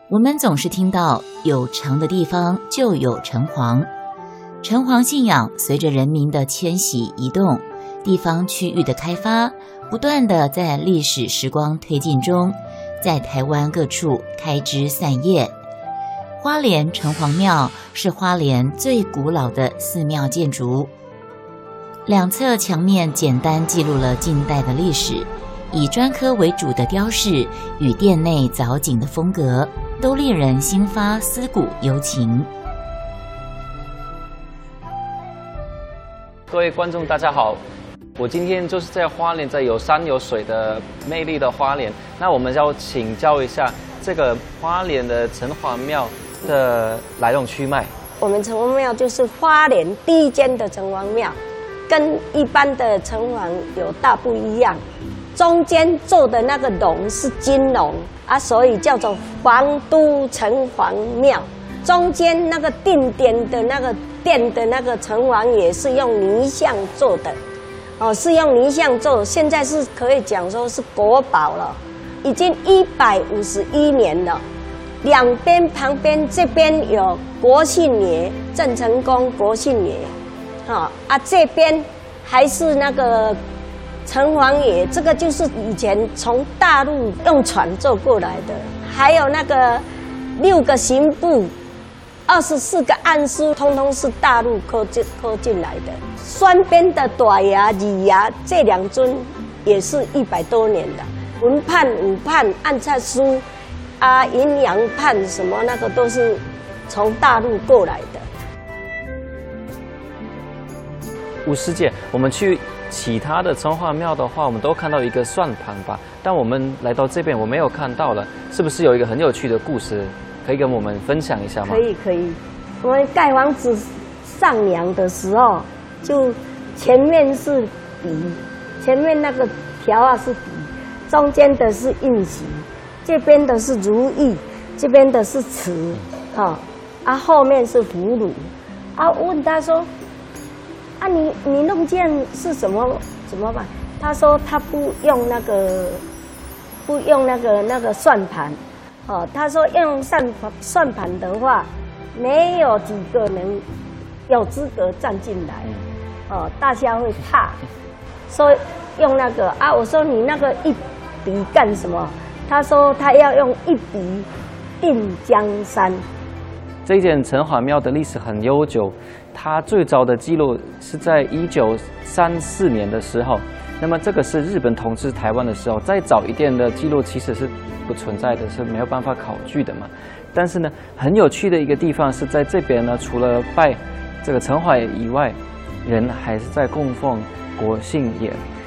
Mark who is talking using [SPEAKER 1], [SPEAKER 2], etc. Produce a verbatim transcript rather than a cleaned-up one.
[SPEAKER 1] 我们总是听到有城的地方就有城隍，城隍信仰随着人民的迁徙移动，地方区域的开发，不断的在历史时光推进中，在台湾各处开枝散叶。花莲城隍庙是花莲最古老的寺庙建筑，两侧墙面简单记录了近代的历史，以砖刻为主的雕饰与殿内藻井的风格，都令人心发思古幽情。
[SPEAKER 2] 各位观众大家好，我今天就是在花莲，在有山有水的魅力的花莲，那我们要请教一下这个花莲的城隍庙的来龙去脉。
[SPEAKER 3] 我们城隍庙就是花莲第一间的城隍庙，跟一般的城隍有大不一样，中间做的那个龙是金龙啊，所以叫做皇都城隍庙。中间那个定点的那个殿的那个城隍也是用泥像做的，哦，是用泥像做，现在是可以讲说是国宝了，已经一百五十一年了。两边旁边这边有国姓爷郑成功国姓爷，啊啊这边还是那个城隍爷，这个就是以前从大陆用船坐过来的，还有那个六个刑部、二十四个案书，通通是大陆刻进刻进来的。双边的大衙、二衙这两尊也是一百多年的，文判、武判、按察书。啊，阴阳判什么那个都是从大陆过来的。
[SPEAKER 2] 吴师姐，我们去其他的城隍庙的话，我们都看到一个算盘吧，但我们来到这边我没有看到了，是不是有一个很有趣的故事可以跟我们分享一下吗？
[SPEAKER 3] 可以可以，我们盖房子上梁的时候，就前面是笔，前面那个条啊是笔，中间的是印玺。这边的是如意，这边的是瓷，啊，啊后面是葫芦，啊问他说，啊你你弄这样是什么怎么办？他说他不用那个，不用那个那个算盘，哦，他说用算盘算盘的话，没有几个人有资格站进来，哦，大家会怕，所以用那个啊，我说你那个一笔干什么？他说他要用一笔定江山。
[SPEAKER 2] 这一间城隍庙的历史很悠久，它最早的记录是在一九三四年的时候。那么这个是日本统治台湾的时候，再早一点的记录其实是不存在的，是没有办法考据的嘛。但是呢，很有趣的一个地方是在这边呢，除了拜这个城隍爷以外，人还是在供奉国姓爷。